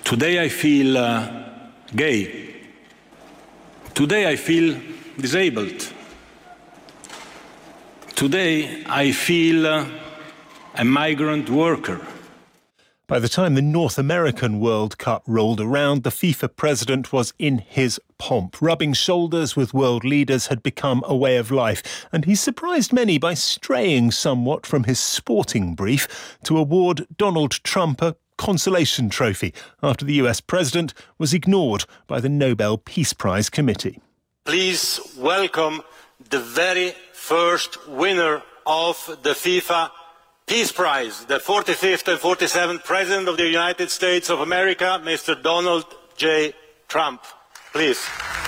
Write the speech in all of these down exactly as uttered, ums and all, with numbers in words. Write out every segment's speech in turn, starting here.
Today I feel uh, gay. Today I feel disabled. Today I feel uh, a migrant worker. By the time the North American World Cup rolled around, the FIFA president was in his pomp. Rubbing shoulders with world leaders had become a way of life, and he surprised many by straying somewhat from his sporting brief to award Donald Trump a consolation trophy after the U S president was ignored by the Nobel Peace Prize Committee. Please welcome the very first winner of the FIFA Peace Prize, the forty-fifth and forty-seventh President of the United States of America, Mister Donald J. Trump. Please.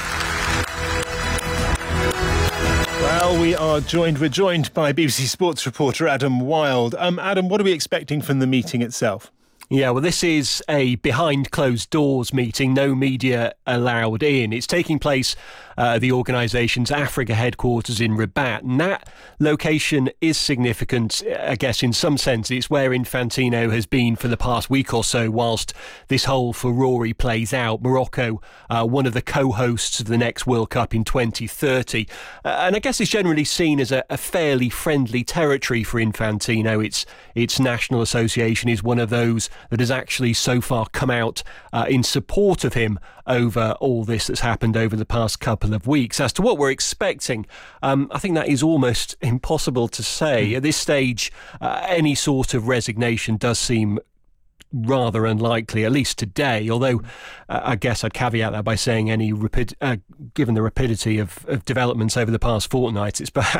Well, we are joined, we're joined by B B C Sports reporter Adam Wilde. Um, Adam, what are we expecting from the meeting itself? Yeah, well, this is a behind-closed-doors meeting, no media allowed in. It's taking place uh, at the organisation's Africa headquarters in Rabat, and that location is significant, I guess, in some sense. It's where Infantino has been for the past week or so whilst this whole furore plays out. Morocco, uh, one of the co-hosts of the next World Cup in twenty thirty. Uh, and I guess it's generally seen as a, a fairly friendly territory for Infantino. Its, its national association is one of those that has actually so far come out uh, in support of him over all this that's happened over the past couple of weeks. As to what we're expecting, um, I think that is almost impossible to say. At this stage, uh, any sort of resignation does seem rather unlikely, at least today, although uh, I guess I'd caveat that by saying any rapid, uh, given the rapidity of, of developments over the past fortnight, it's